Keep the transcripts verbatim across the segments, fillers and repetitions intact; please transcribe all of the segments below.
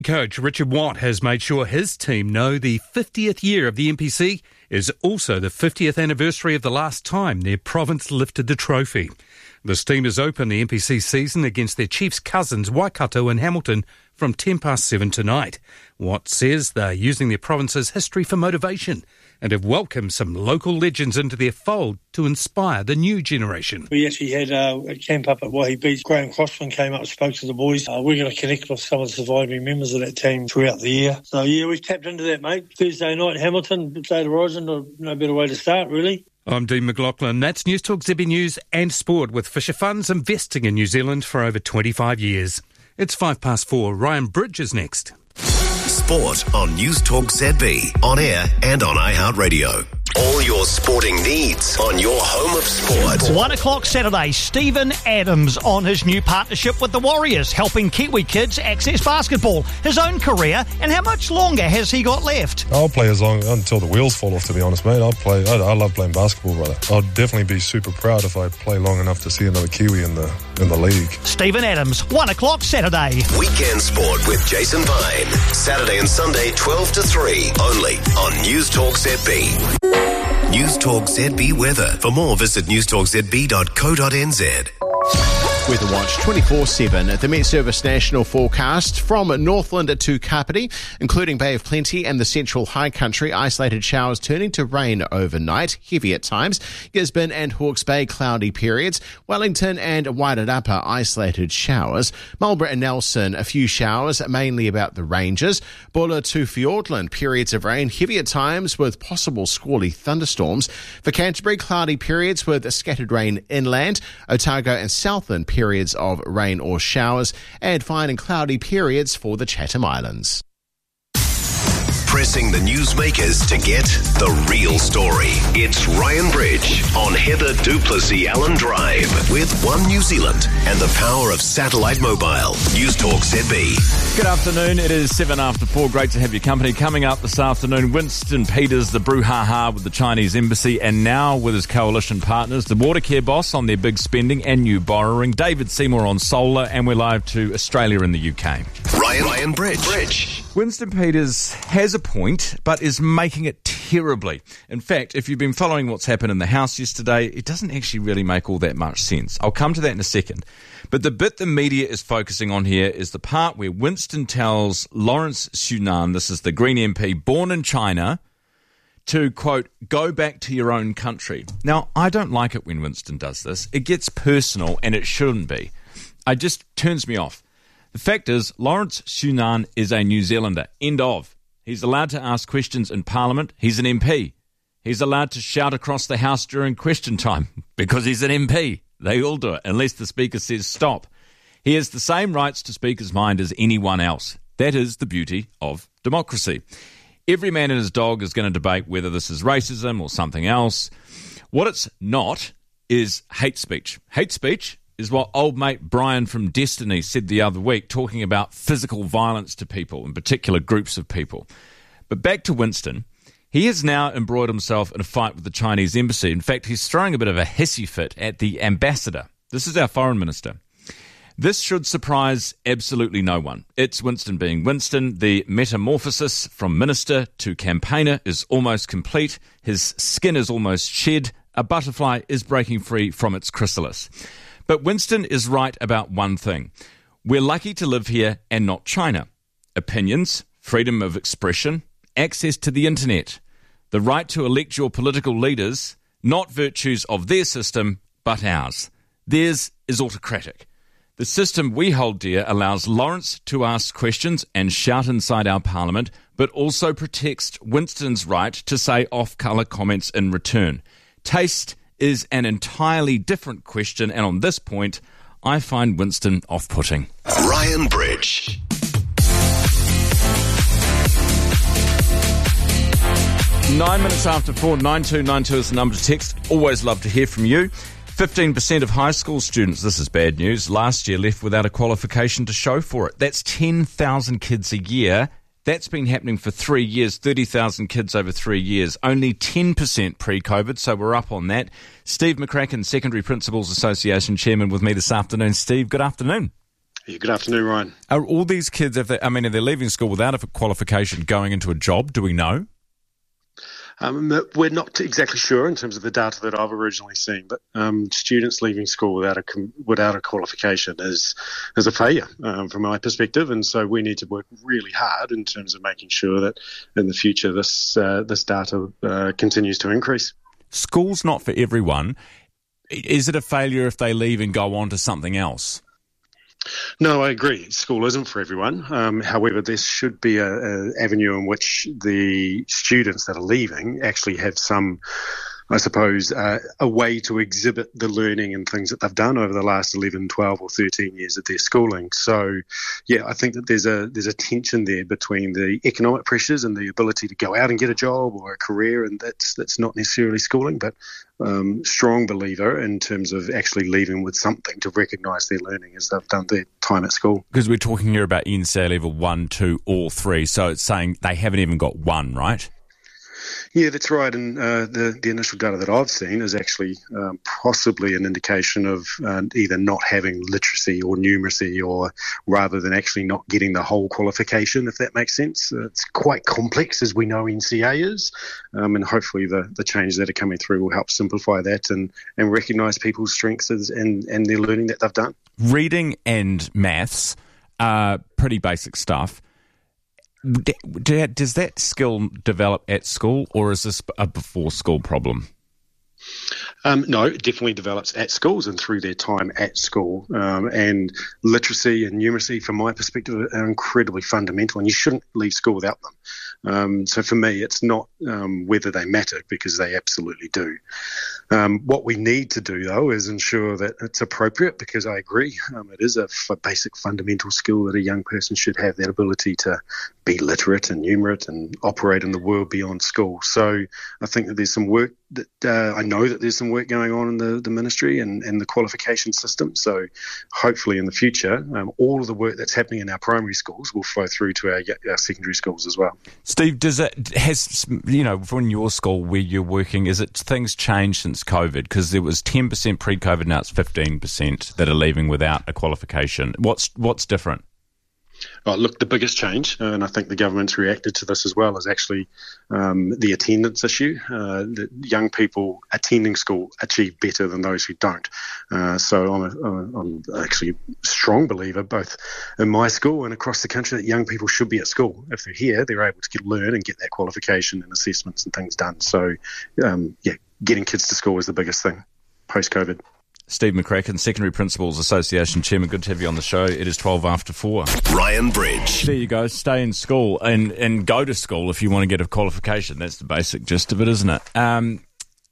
Coach Richard Watt has made sure his team know the fiftieth year of the N P C is also the fiftieth anniversary of the last time their province lifted the trophy. This team has opened the N P C season against their Chiefs cousins Waikato and Hamilton from ten past seven tonight. Watt says they're using their province's history for motivation and have welcomed some local legends into their fold to inspire the new generation. We actually had uh, a camp up at Waihi Beach. Graham Crossman came up and spoke to the boys. Uh, we're going to connect with some of the surviving members of that team throughout the year. So, yeah, we've tapped into that, mate. Thursday night, Hamilton, State of Origin, no better way to start, really. I'm Dean McLaughlin. That's News Talk Z B News and Sport, with Fisher Funds investing in New Zealand for over twenty-five years. It's five past four. Ryan Bridge is next. Sport on News Talk Z B, on air and on iHeartRadio. All your sporting needs on your home of sport. One o'clock Saturday, Steven Adams on his new partnership with the Warriors, helping Kiwi kids access basketball, his own career, and how much longer has he got left? I'll play as long until the wheels fall off, to be honest, mate. I'll play. I, I love playing basketball, brother. I'll definitely be super proud if I play long enough to see another Kiwi in the in the league. Steven Adams, one o'clock Saturday. Weekend Sport with Jason Vine. Saturday and Sunday, twelve to three, only on News Talk Z B. News Talk Z B weather. For more, visit news talk z b dot co dot n z. Weather Watch twenty-four seven. The Met Service National Forecast from Northland to Kapiti, including Bay of Plenty and the central high country. Isolated showers turning to rain overnight, heavy at times. Gisborne and Hawke's Bay, cloudy periods. Wellington and Wairarapa, isolated showers. Marlborough and Nelson, a few showers, mainly about the ranges. Buller to Fiordland, periods of rain, heavy at times with possible squally thunderstorms. For Canterbury, cloudy periods with scattered rain inland. Otago and Southland, periods of rain or showers, and fine and cloudy periods for the Chatham Islands. Pressing the newsmakers to get the real story. It's Ryan Bridge on Heather Duplessis Allen Drive with One New Zealand and the power of satellite mobile. News Talk Z B. Good afternoon. It is seven after four. Great to have your company. Coming up this afternoon, Winston Peters, the brouhaha with the Chinese embassy, and now with his coalition partners, the Watercare boss on their big spending and new borrowing, David Seymour on solar, and we're live to Australia and the U K. Ryan, Ryan Bridge. Bridge. Winston Peters has a point, but is making it terribly. In fact, if you've been following what's happened in the House yesterday, it doesn't actually really make all that much sense. I'll come to that in a second. But the bit the media is focusing on here is the part where Winston tells Lawrence Sunan, this is the Green M P, born in China, to, quote, go back to your own country. Now, I don't like it when Winston does this. It gets personal, and it shouldn't be. It just turns me off. The fact is, Lawrence Sunan is a New Zealander. End of. He's allowed to ask questions in Parliament. He's an M P. He's allowed to shout across the House during question time because he's an M P. They all do it, unless the Speaker says stop. He has the same rights to speak his mind as anyone else. That is the beauty of democracy. Every man and his dog is going to debate whether this is racism or something else. What it's not is hate speech. Hate speech is what old mate Brian from Destiny said the other week, talking about physical violence to people, in particular groups of people. But back to Winston. He has now embroiled himself in a fight with the Chinese embassy. In fact, he's throwing a bit of a hissy fit at the ambassador. This is our foreign minister. This should surprise absolutely no one. It's Winston being Winston. The metamorphosis from minister to campaigner is almost complete. His skin is almost shed. A butterfly is breaking free from its chrysalis. But Winston is right about one thing. We're lucky to live here and not China. Opinions, freedom of expression, access to the internet, the right to elect your political leaders, not virtues of their system, but ours. Theirs is autocratic. The system we hold dear allows Lawrence to ask questions and shout inside our parliament, but also protects Winston's right to say off-colour comments in return. Taste is an entirely different question, and on this point, I find Winston off-putting. Ryan Bridge. Nine minutes after four, nine two nine two is the number to text. Always love to hear from you. fifteen percent of high school students, this is bad news, last year left without a qualification to show for it. That's ten thousand kids a year. That's been happening for three years, thirty thousand kids over three years. Only ten percent pre-COVID, so we're up on that. Steve McCracken, Secondary Principals Association Chairman, with me this afternoon. Steve, good afternoon. Yeah, good afternoon, Ryan. Are all these kids, if they, I mean, are they leaving school without a qualification going into a job? Do we know? Um, we're not exactly sure in terms of the data that I've originally seen, but um, students leaving school without a without a qualification is is a failure um, from my perspective, and so we need to work really hard in terms of making sure that in the future this uh, this data uh, continues to increase. School's not for everyone. Is it a failure if they leave and go on to something else? No, I agree. School isn't for everyone. Um, however, there should be a, a avenue in which the students that are leaving actually have some, I suppose, uh, a way to exhibit the learning and things that they've done over the last eleven, twelve or thirteen years of their schooling. So, yeah, I think that there's a there's a tension there between the economic pressures and the ability to go out and get a job or a career, and that's that's not necessarily schooling, but um, strong believer in terms of actually leaving with something to recognise their learning as they've done their time at school. Because we're talking here about N S A level one, two, or three, so it's saying they haven't even got one, right? Yeah, that's right. And uh, the, the initial data that I've seen is actually um, possibly an indication of uh, either not having literacy or numeracy, or rather than actually not getting the whole qualification, if that makes sense. Uh, it's quite complex, as we know N C A is, um, and hopefully the, the changes that are coming through will help simplify that and, and recognise people's strengths as, and, and their learning that they've done. Reading and maths are pretty basic stuff. Does that skill develop at school, or is this a before school problem? Um, no, it definitely develops at schools and through their time at school. Um, and literacy and numeracy, from my perspective, are incredibly fundamental, and you shouldn't leave school without them. Um, so for me, it's not um, whether they matter, because they absolutely do. Um, what we need to do, though, is ensure that it's appropriate, because I agree, um, it is a f- basic fundamental skill that a young person should have, that ability to be literate and numerate and operate in the world beyond school. So I think that there's some work that uh, I know that there's some work going on in the, the ministry and, and the qualification system. So hopefully in the future, um, all of the work that's happening in our primary schools will flow through to our, our secondary schools as well. Steve, does it has you know from your school where you're working, is it things changed since COVID? Because there was ten percent pre-COVID, now it's fifteen percent that are leaving without a qualification. What's what's different? Oh, look, the biggest change, uh, and I think the government's reacted to this as well, is actually um, the attendance issue. Uh, the young people attending school achieve better than those who don't. Uh, so I'm, a, I'm actually a strong believer, both in my school and across the country, that young people should be at school. If they're here, they're able to get, learn and get that qualification and assessments and things done. So, um, yeah, getting kids to school is the biggest thing post-COVID. Steve McCracken, Secondary Principals Association Chairman, good to have you on the show. It is twelve after four. Ryan Bridge. There you go. Stay in school and, and go to school if you want to get a qualification. That's the basic gist of it, isn't it? Um,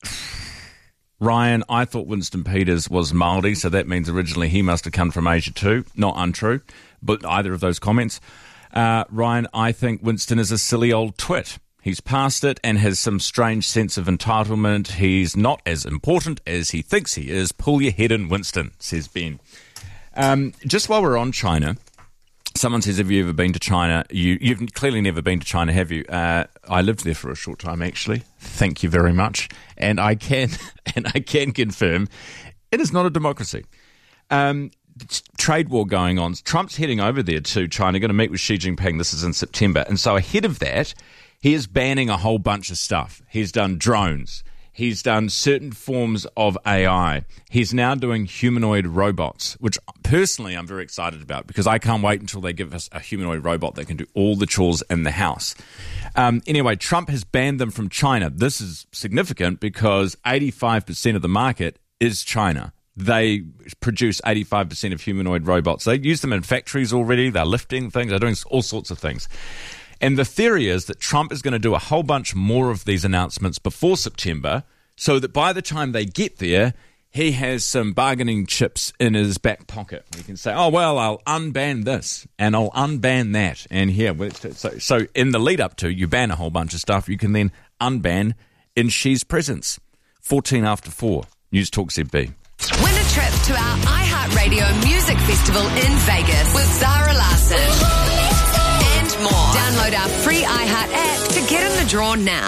Ryan, I thought Winston Peters was Māori, so that means originally he must have come from Asia too. Not untrue, but either of those comments. Uh, Ryan, I think Winston is a silly old twit. He's past it and has some strange sense of entitlement. He's not as important as he thinks he is. Pull your head in, Winston, says Ben. Um, just while we're on China, someone says, have you ever been to China? You, you've clearly never been to China, have you? Uh, I lived there for a short time, actually. Thank you very much. And I can, and I can confirm it is not a democracy. Um, trade war going on. Trump's heading over there to China, going to meet with Xi Jinping. This is in September. And so ahead of that, he is banning a whole bunch of stuff. He's done drones. He's done certain forms of A I. He's now doing humanoid robots, which personally I'm very excited about, because I can't wait until they give us a humanoid robot that can do all the chores in the house. Um, anyway, Trump has banned them from China. This is significant because eighty-five percent of the market is China. They produce eighty-five percent of humanoid robots. They use them in factories already. They're lifting things. They're doing all sorts of things. And the theory is that Trump is going to do a whole bunch more of these announcements before September, so that by the time they get there, he has some bargaining chips in his back pocket. He can say, oh, well, I'll unban this and I'll unban that. And here, so, so in the lead up to, you ban a whole bunch of stuff, you can then unban in Xi's presence. fourteen after four, News Talk Z B. Win a trip to our iHeartRadio Music Festival in Vegas with Zara Larsson. And more. Download our free iHeart app to get in the draw now. The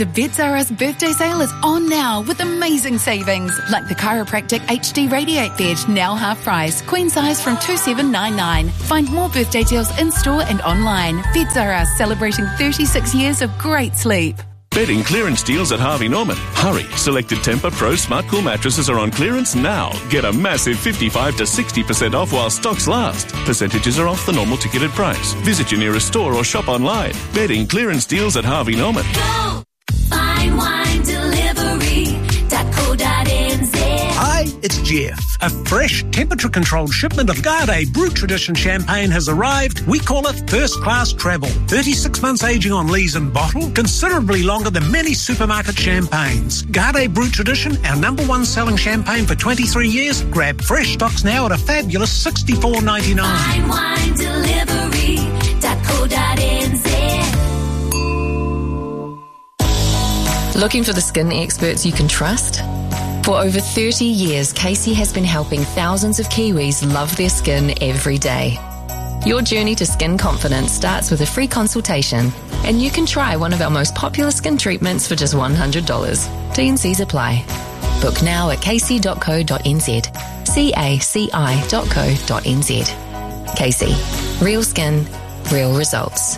The Vets R Us birthday sale is on now with amazing savings, like the Chiropractic H D Radiate Bed, now half price, queen size from two thousand seven hundred ninety-nine dollars. Find more birthday deals in store and online. Vets R Us, celebrating thirty-six years of great sleep. Bedding clearance deals at Harvey Norman. Hurry! Selected Tempur Pro Smart Cool mattresses are on clearance now. Get a massive fifty-five to sixty percent off while stocks last. Percentages are off the normal ticketed price. Visit your nearest store or shop online. Bedding clearance deals at Harvey Norman. Go! Fine Wine Delivery dot co dot n z. Hi, it's Jeff. A fresh, temperature-controlled shipment of Garde Brut Tradition champagne has arrived. We call it first-class travel. thirty-six months aging on lees and bottle, considerably longer than many supermarket champagnes. Garde Brut Tradition, our number one selling champagne for twenty-three years. Grab fresh stocks now at a fabulous sixty-four ninety-nine. Fine Wine Delivery dot co dot n z. Looking for the skin experts you can trust? For over thirty years, Casey has been helping thousands of Kiwis love their skin every day. Your journey to skin confidence starts with a free consultation, and you can try one of our most popular skin treatments for just one hundred dollars. T and Cs apply. Book now at casey dot co dot n z. C A C I dot co dot n z. Casey. Real skin, real results.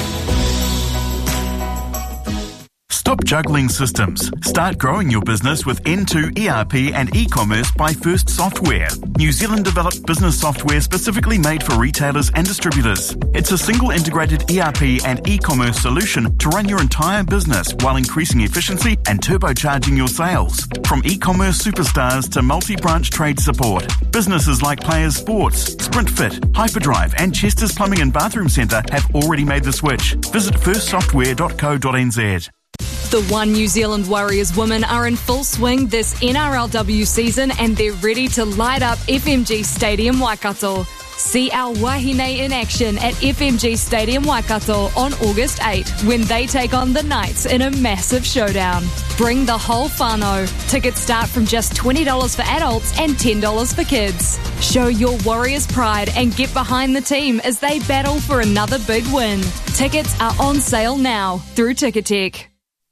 Stop juggling systems. Start growing your business with N two E R P and e-commerce by First Software. New Zealand developed business software specifically made for retailers and distributors. It's a single integrated E R P and e-commerce solution to run your entire business while increasing efficiency and turbocharging your sales. From e-commerce superstars to multi-branch trade support, businesses like Players Sports, SprintFit, Hyperdrive and Chester's Plumbing and Bathroom Centre have already made the switch. Visit first software dot co dot n z. The One New Zealand Warriors women are in full swing this N R L W season and they're ready to light up F M G Stadium Waikato. See our Wahine in action at F M G Stadium Waikato on August eighth when they take on the Knights in a massive showdown. Bring the whole whānau. Tickets start from just twenty dollars for adults and ten dollars for kids. Show your Warriors pride and get behind the team as they battle for another big win. Tickets are on sale now through Ticketek.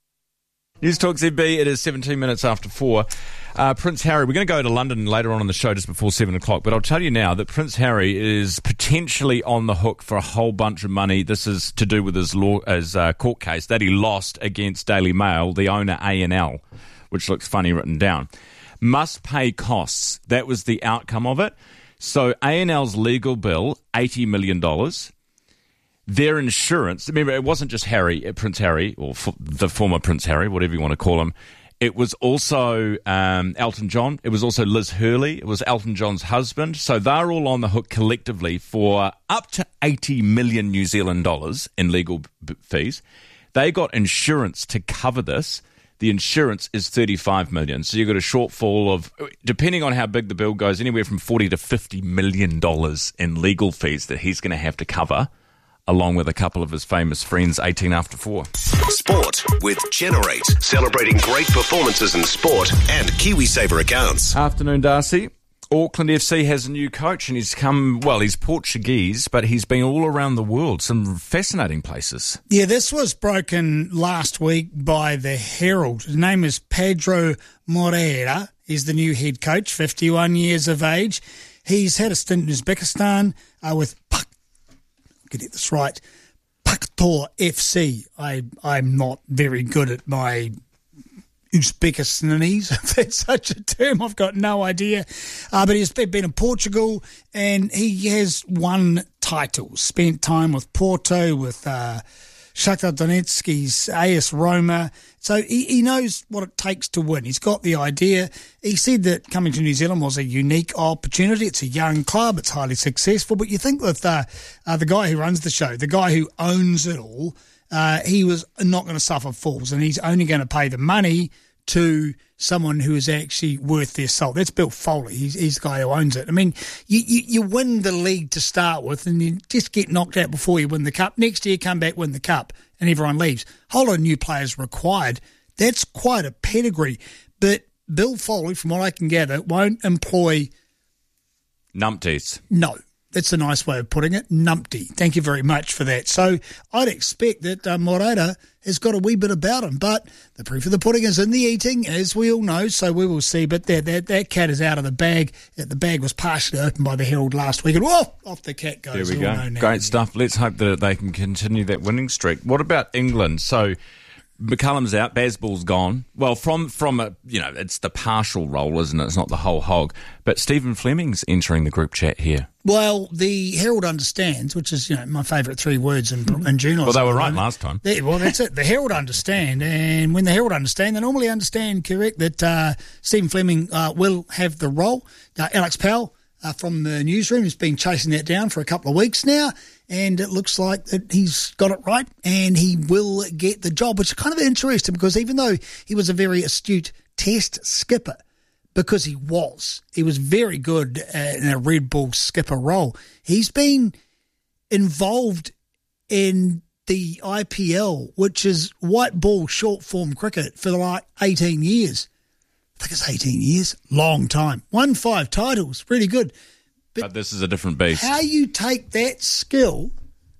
News Talk Z B, it is seventeen minutes after four. Uh, Prince Harry, we're going to go to London later on in the show just before seven o'clock, but I'll tell you now that Prince Harry is potentially on the hook for a whole bunch of money. This is to do with his law, his uh, court case that he lost against Daily Mail, the owner A N L, which looks funny written down. Must pay costs. That was the outcome of it. So A N L's legal bill, eighty million dollars. Their insurance, remember, it wasn't just Harry, Prince Harry, or f- the former Prince Harry, whatever you want to call him. It was also um, Elton John. It was also Liz Hurley. It was Elton John's husband. So they're all on the hook collectively for up to eighty million New Zealand dollars in legal b- fees. They got insurance to cover this. The insurance is thirty-five million dollars. So you've got a shortfall of, depending on how big the bill goes, anywhere from forty to fifty million dollars in legal fees that he's going to have to cover, along with a couple of his famous friends, eighteen after four. Sport with Generate, celebrating great performances in sport and KiwiSaver accounts. Afternoon, Darcy. Auckland F C has a new coach and he's come, well, he's Portuguese, but he's been all around the world, some fascinating places. Yeah, this was broken last week by the Herald. His name is Pedro Moreira. He's the new head coach, fifty-one years of age. He's had a stint in Uzbekistan uh, with Pak get this right, Pakhtor F C. I, I'm not very good at my Uzbekistanese, if that's such a term. I've got no idea. Uh, but he's been in Portugal and he has won titles. Spent time with Porto, with uh, Shakhtar Donetsk, he's A S Roma. So he, he knows what it takes to win. He's got the idea. He said that coming to New Zealand was a unique opportunity. It's a young club. It's highly successful. But you think with uh, uh, the guy who runs the show, the guy who owns it all, uh, he was not going to suffer fools, and he's only going to pay the money to someone who is actually worth their salt. That's Bill Foley. He's, he's the guy who owns it. I mean, you, you, you win the league to start with and you just get knocked out before you win the cup. Next year, come back, win the cup, and everyone leaves. Whole lot of new players required. That's quite a pedigree. But Bill Foley, from what I can gather, won't employ... Numpties. No. That's a nice way of putting it. Numpty. Thank you very much for that. So I'd expect that uh, Moreira has got a wee bit about him, but the proof of the pudding is in the eating, as we all know, so we will see. But that that, that cat is out of the bag. The bag was partially opened by the Herald last week, and whoa, off the cat goes. There we go. Great stuff. Let's hope that they can continue that winning streak. What about England? So McCullum's out, Bazball's gone. Well, from from a, you know, it's the partial role, isn't it? It's not the whole hog. But Stephen Fleming's entering the group chat here. Well, the Herald understands, which is, you know, my favourite three words in, in journalism. Well, they were right last time. They, well, that's it. The Herald understand, and when the Herald understand, they normally understand, correct, that uh, Stephen Fleming uh, will have the role. Uh, Alex Powell uh, from the newsroom has been chasing that down for a couple of weeks now, and it looks like that he's got it right, and he will get the job, which is kind of interesting because even though he was a very astute test skipper, because he was. He was very good uh, in a Red Bull skipper role. He's been involved in the I P L, which is white ball short form cricket, for like eighteen years. I think it's eighteen years. Long time. Won five titles. Really good. But, but this is a different beast. How you take that skill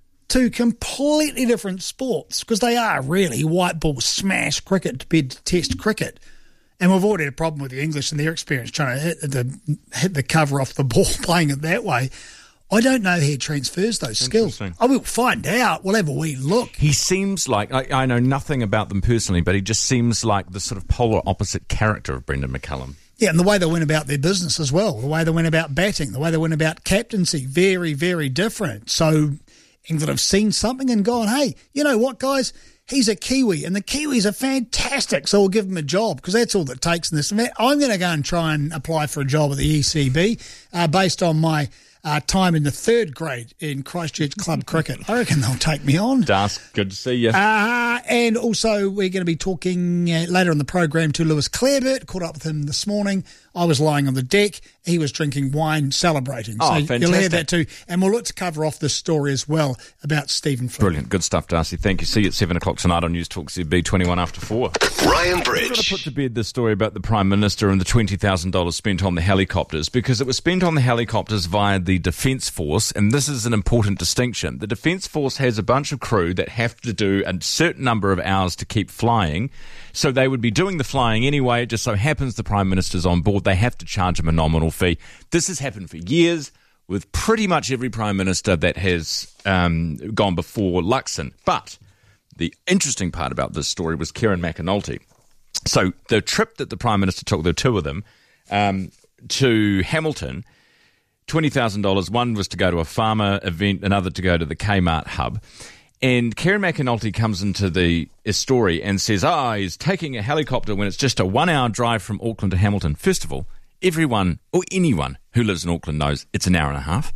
to completely different sports, because they are really white ball smash cricket compared to test cricket. And we've already had a problem with the English and their experience trying to hit the, hit the cover off the ball, playing it that way. I don't know how he transfers those skills. I will find out. We'll have a wee look. He seems like, I, I know nothing about them personally, but he just seems like the sort of polar opposite character of Brendan McCullum. Yeah, and the way they went about their business as well, the way they went about batting, the way they went about captaincy, very, very different. So England have seen something and gone, hey, you know what, guys? He's a Kiwi, and the Kiwis are fantastic, so we'll give him a job, because that's all that takes in this. I'm going to go and try and apply for a job at the E C B uh, based on my uh, time in the third grade in Christchurch Club Cricket. I reckon they'll take me on. Das, good to see you. Uh, and also we're going to be talking uh, later on the program to Lewis Clareburt. Caught up with him this morning. I was lying on the deck. He was drinking wine, celebrating. Oh, so fantastic. You'll hear that too. And we'll look to cover off this story as well about Stephen Fleming. Brilliant. Good stuff, Darcy. Thank you. See you at seven o'clock tonight on News Talk Z B, twenty-one after four. Ryan I've got to Bridge. put to bed this story about the Prime Minister and the twenty thousand dollars spent on the helicopters, because it was spent on the helicopters via the Defence Force, and this is an important distinction. The Defence Force has a bunch of crew that have to do a certain number of hours to keep flying, so they would be doing the flying anyway. It just so happens the Prime Minister's on board. They have to charge him a nominal fee. This has happened for years with pretty much every Prime Minister that has um, gone before Luxon. But the interesting part about this story was Kieran McAnulty. So the trip that the Prime Minister took, there were two of them, um, to Hamilton, twenty thousand dollars. One was to go to a farmer event, another to go to the Kmart hub. And Kieran McAnulty comes into the story and says, ah, oh, he's taking a helicopter when it's just a one-hour drive from Auckland to Hamilton. First of all, everyone or anyone who lives in Auckland knows it's an hour and a half.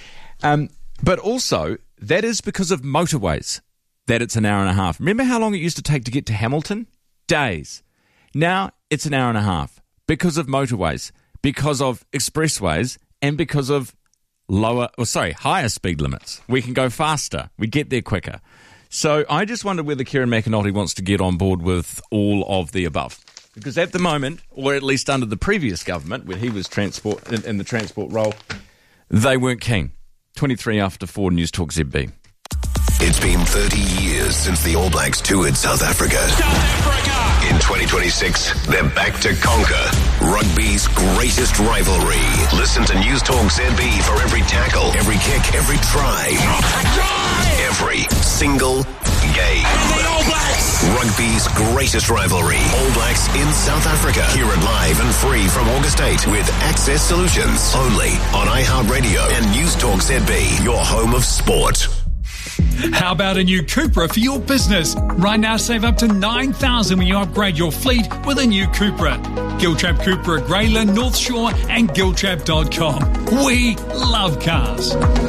Um, but also, that is because of motorways that it's an hour and a half. Remember how long it used to take to get to Hamilton? Days. Now it's an hour and a half because of motorways, because of expressways, and because of lower, or sorry, higher speed limits. We can go faster. We get there quicker. So I just wonder whether Kieran McAnulty wants to get on board with all of the above. Because at the moment, or at least under the previous government, when he was transport in, in the transport role, they weren't keen. twenty-three after four, News Talk Z B. It's been thirty years since the All Blacks toured South Africa. South Africa! In twenty twenty-six, they're back to conquer rugby's greatest rivalry. Listen to News Talk Z B for every tackle, every kick, every try. try! Every single game. The All Blacks! Rugby's greatest rivalry. All Blacks in South Africa. Hear it live and free from August eighth with Access Solutions. Only on iHeartRadio and News Talk Z B, your home of sport. How about a new Cupra for your business? Right now, save up to nine thousand dollars when you upgrade your fleet with a new Cupra. Giltrap Cupra at Grayland, North Shore and giltrap dot com. We love cars.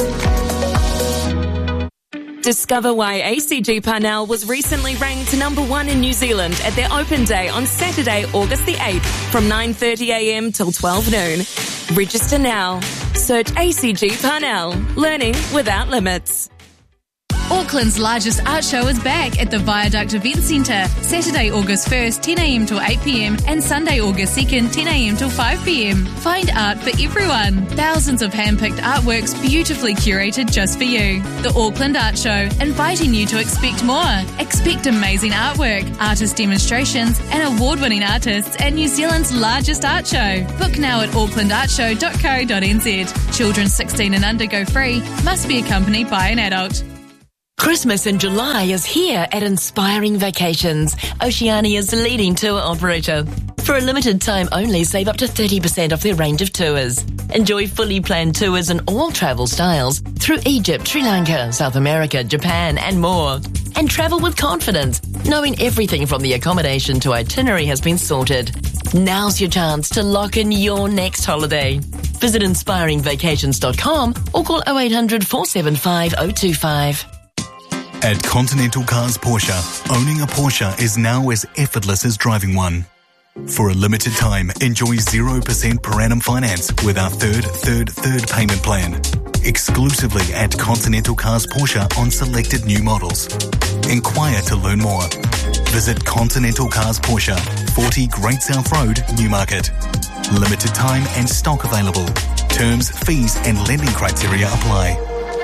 Discover why A C G Parnell was recently ranked number one in New Zealand at their open day on Saturday, August the eighth from nine thirty a m till twelve noon. Register now. Search A C G Parnell. Learning without limits. Auckland's largest art show is back at the Viaduct Event Centre, Saturday, August first, ten a.m. till eight p.m. and Sunday, August second, ten a.m. till five p.m. Find art for everyone. Thousands of hand-picked artworks beautifully curated just for you. The Auckland Art Show, inviting you to expect more. Expect amazing artwork, artist demonstrations and award-winning artists at New Zealand's largest art show. Book now at auckland art show dot co dot n z. Children sixteen and under go free, must be accompanied by an adult. Christmas in July is here at Inspiring Vacations, Oceania's leading tour operator. For a limited time only, save up to thirty percent off their range of tours. Enjoy fully planned tours in all travel styles through Egypt, Sri Lanka, South America, Japan and more. And travel with confidence, knowing everything from the accommodation to itinerary has been sorted. Now's your chance to lock in your next holiday. Visit inspiring vacations dot com or call oh eight hundred, four seven five, oh two five. At Continental Cars Porsche, owning a Porsche is now as effortless as driving one. For a limited time, enjoy zero percent per annum finance with our third, third, third payment plan. Exclusively at Continental Cars Porsche on selected new models. Inquire to learn more. Visit Continental Cars Porsche, forty Great South Road, Newmarket. Limited time and stock available. Terms, fees and lending criteria apply.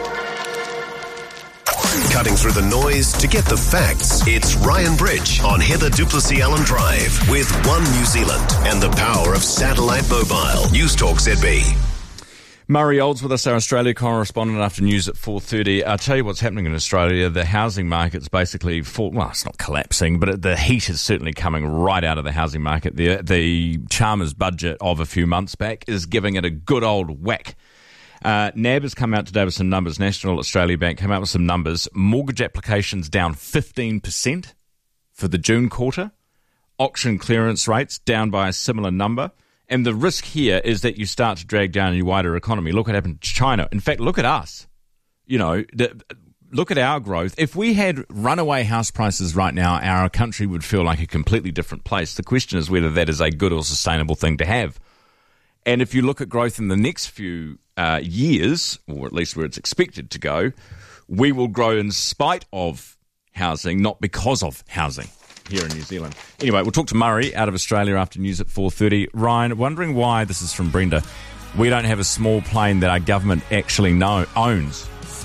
Cutting through the noise to get the facts. It's Ryan Bridge on Heather Duplessis Allen Drive with One New Zealand and the power of satellite mobile. News Talk Z B. Murray Olds with us, our Australia correspondent, after news at four thirty. I'll tell you what's happening in Australia. The housing market's basically, fall, well, it's not collapsing, but the heat is certainly coming right out of the housing market. The, the Chalmers budget of a few months back is giving it a good old whack. Uh, N A B has come out today with some numbers. National Australia Bank came out with some numbers. Mortgage applications down fifteen percent for the June quarter. Auction clearance rates down by a similar number. And the risk here is that you start to drag down your wider economy. Look what happened to China. In fact, look at us. You know, the, look at our growth. If we had runaway house prices right now, our country would feel like a completely different place. The question is whether that is a good or sustainable thing to have. And if you look at growth in the next few uh, years, or at least where it's expected to go, we will grow in spite of housing, not because of housing here in New Zealand. Anyway, we'll talk to Murray out of Australia after news at four thirty. Ryan, wondering why, this is from Brenda, we don't have a small plane that our government actually know, owns.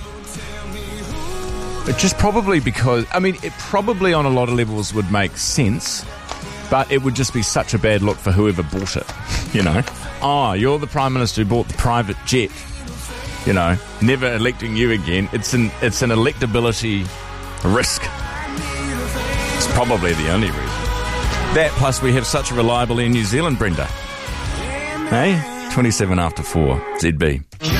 It's just probably because, I mean, it probably on a lot of levels would make sense, but it would just be such a bad look for whoever bought it, you know. Oh, you're the Prime Minister who bought the private jet. You know, never electing you again. It's an it's an electability risk. It's probably the only reason. That plus we have such a reliable Air New Zealand, Brenda. Hey? twenty-seven after four, Z B.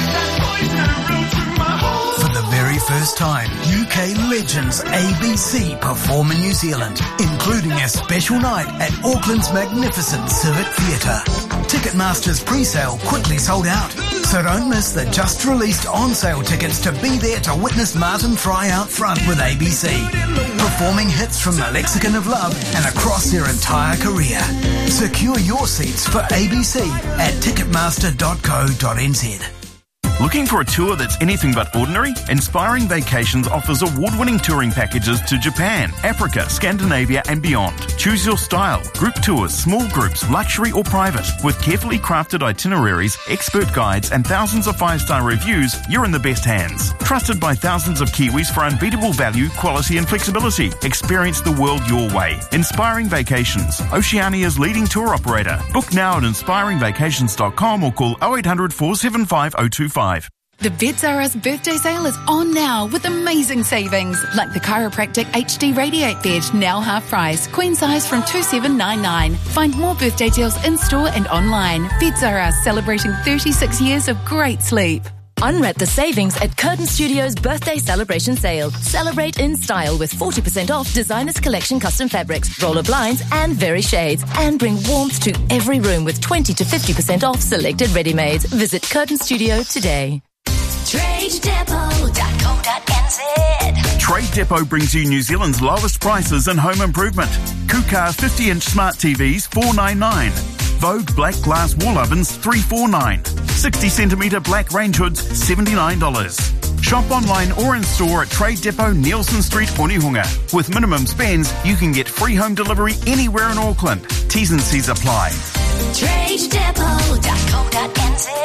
For the very first time, U K legends A B C perform in New Zealand, including a special night at Auckland's magnificent Civic Theatre. Ticketmaster's pre-sale quickly sold out, so don't miss the just-released on-sale tickets to be there to witness Martin Fry out front with A B C, performing hits from the Lexicon of Love and across their entire career. Secure your seats for A B C at ticketmaster dot co dot n z. Looking for a tour that's anything but ordinary? Inspiring Vacations offers award-winning touring packages to Japan, Africa, Scandinavia and beyond. Choose your style. Group tours, small groups, luxury or private. With carefully crafted itineraries, expert guides and thousands of five-star reviews, you're in the best hands. Trusted by thousands of Kiwis for unbeatable value, quality and flexibility. Experience the world your way. Inspiring Vacations, Oceania's leading tour operator. Book now at inspiring vacations dot com or call oh eight hundred, four seven five, oh two five. The Vets R Us birthday sale is on now with amazing savings, like the Chiropractic H D Radiate Bed, now half price, queen size from two seven nine nine. Find more birthday deals in store and online. Vets R Us celebrating thirty-six years of great sleep. Unwrap the savings at Curtain Studios' birthday celebration sale. Celebrate in style with forty percent off Designers Collection custom fabrics, roller blinds and very shades. And bring warmth to every room with twenty to fifty percent off selected ready-mades. Visit Curtain Studio today. trade depot dot co dot n z. Trade Depot brings you New Zealand's lowest prices in home improvement. Kukar fifty inch smart T Vs four ninety-nine. Vogue black glass wall ovens three forty-nine. sixty centimetre black range hoods seventy-nine dollars. Shop online or in store at Trade Depot, Nielsen Street, Onehunga. With minimum spends, you can get free home delivery anywhere in Auckland. T's and C's apply. trade depot dot co dot n z.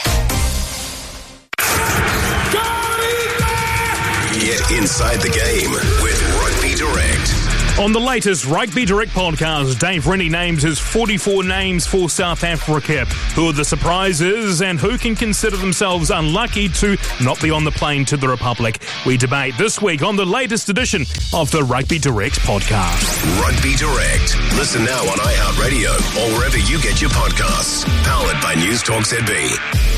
Get inside the game with Rugby Direct. On the latest Rugby Direct podcast, Dave Rennie names his forty-four names for South Africa. Who are the surprises and who can consider themselves unlucky to not be on the plane to the Republic? We debate this week on the latest edition of the Rugby Direct podcast. Rugby Direct. Listen now on iHeartRadio or wherever you get your podcasts. Powered by News Talk Z B.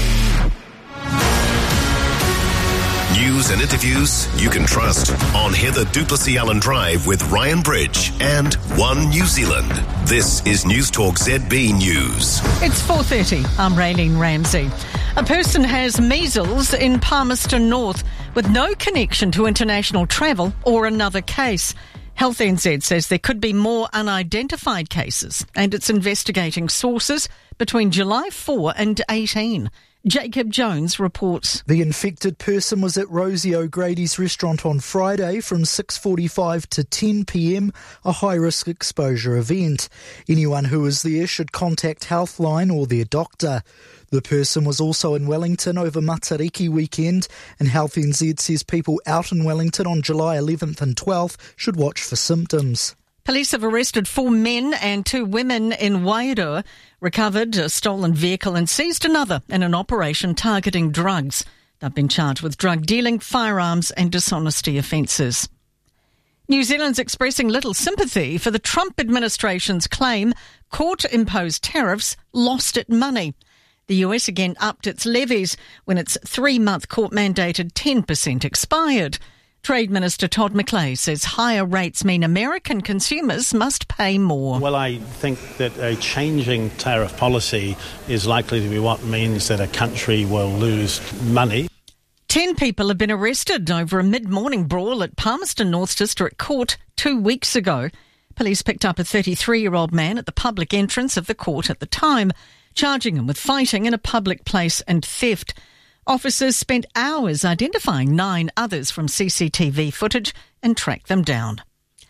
News and interviews you can trust on Heather Duplessis Allen Drive with Ryan Bridge and One New Zealand. This is News Talk Z B News. It's four thirty. I'm Raylene Ramsey. A person has measles in Palmerston North with no connection to international travel or another case. Health N Z says there could be more unidentified cases and it's investigating sources between July fourth and eighteen. Jacob Jones reports. The infected person was at Rosie O'Grady's restaurant on Friday from six forty-five to ten p.m, a high-risk exposure event. Anyone who is there should contact Healthline or their doctor. The person was also in Wellington over Matariki weekend, and Health N Z says people out in Wellington on July eleventh and twelfth should watch for symptoms. Police have arrested four men and two women in Wairua, recovered a stolen vehicle and seized another in an operation targeting drugs. They've been charged with drug dealing, firearms and dishonesty offences. New Zealand's expressing little sympathy for the Trump administration's claim court-imposed tariffs lost it money. The U S again upped its levies when its three-month court-mandated ten percent expired. Trade Minister Todd McClay says higher rates mean American consumers must pay more. Well, I think that a changing tariff policy is likely to be what means that a country will lose money. Ten people have been arrested over a mid-morning brawl at Palmerston North District Court two weeks ago. Police picked up a thirty-three-year-old man at the public entrance of the court at the time, charging him with fighting in a public place and theft. Officers spent hours identifying nine others from C C T V footage and tracked them down.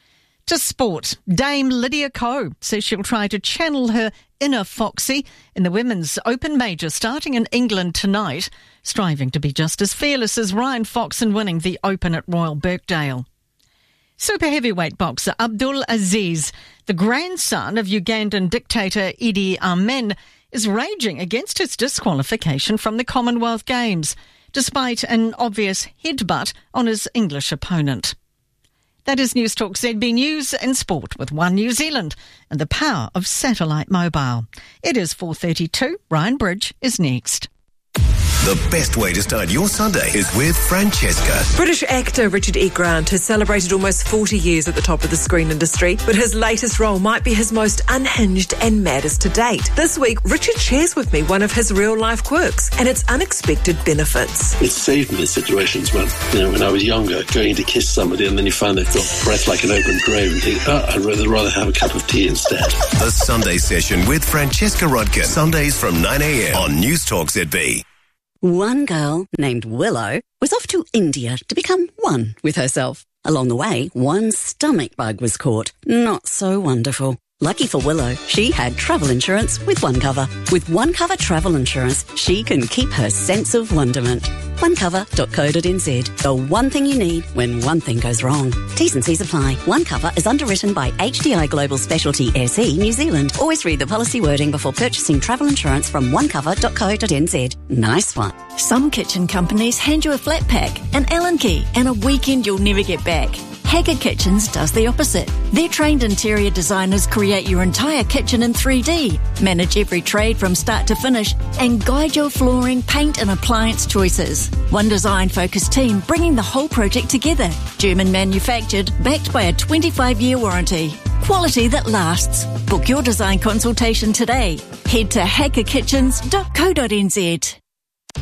To sport, Dame Lydia Ko says she'll try to channel her inner Foxy in the Women's Open Major starting in England tonight, striving to be just as fearless as Ryan Fox in winning the Open at Royal Birkdale. Super heavyweight boxer Abdul Aziz, the grandson of Ugandan dictator Idi Amin, is raging against his disqualification from the Commonwealth Games, despite an obvious headbutt on his English opponent. That is News Talk Z B News and Sport with One New Zealand and the power of satellite mobile. It is four thirty-two. Ryan Bridge is next. The best way to start your Sunday is with Francesca. British actor Richard E. Grant has celebrated almost forty years at the top of the screen industry, but his latest role might be his most unhinged and maddest to date. This week, Richard shares with me one of his real-life quirks and its unexpected benefits. It saved me situations when, you know, when I was younger, going to kiss somebody and then you find they've got breath like an open grave and think, oh, I'd rather, rather have a cup of tea instead. The Sunday Session with Francesca Rodkin. Sundays from nine a.m. on News Talk Z B. One girl named Willow was off to India to become one with herself. Along the way, one stomach bug was caught. Not so wonderful. Lucky for Willow, she had travel insurance with OneCover. With OneCover travel insurance, she can keep her sense of wonderment. one cover dot co dot n z. The one thing you need when one thing goes wrong. T's and C's apply. OneCover is underwritten by H D I Global Specialty S E New Zealand. Always read the policy wording before purchasing travel insurance from one cover dot co dot n z. Nice one. Some kitchen companies hand you a flat pack, an Allen key, and a weekend you'll never get back. Haggard Kitchens does the opposite. Their trained interior designers create your entire kitchen in three D, manage every trade from start to finish, and guide your flooring, paint and appliance choices. One design-focused team bringing the whole project together. German manufactured, backed by a twenty-five year warranty. Quality that lasts. Book your design consultation today. Head to haggard kitchens dot co dot n z.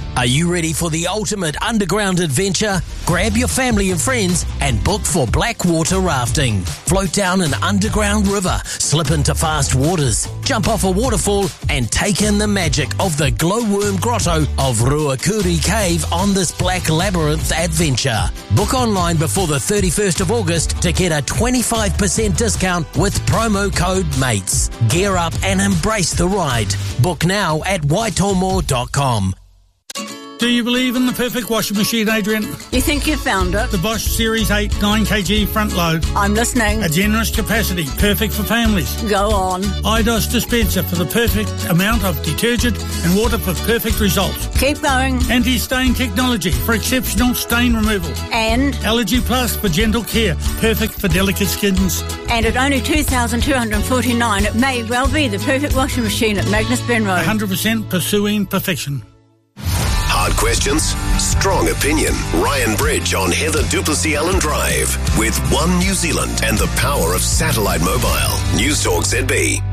Are you ready for the ultimate underground adventure? Grab your family and friends and book for Blackwater rafting. Float down an underground river, slip into fast waters, jump off a waterfall and take in the magic of the glowworm grotto of Ruakuri Cave on this Black Labyrinth adventure. Book online before the thirty-first of August to get a twenty-five percent discount with promo code MATES. Gear up and embrace the ride. Book now at waitomo dot com. Do you believe in the perfect washing machine, Adrian? You think you found it? The Bosch Series eight nine kilogram front load. I'm listening. A generous capacity, perfect for families. Go on. Eidos dispenser for the perfect amount of detergent and water for perfect results. Keep going. Anti-stain technology for exceptional stain removal. And? Allergy Plus for gentle care, perfect for delicate skins. And at only two thousand two hundred forty-nine dollars, it may well be the perfect washing machine at Magnus Benroe. one hundred percent pursuing perfection. Hard questions, strong opinion. Ryan Bridge on Heather Duplessis Allen Drive with One New Zealand and the power of satellite mobile. News Talk Z B.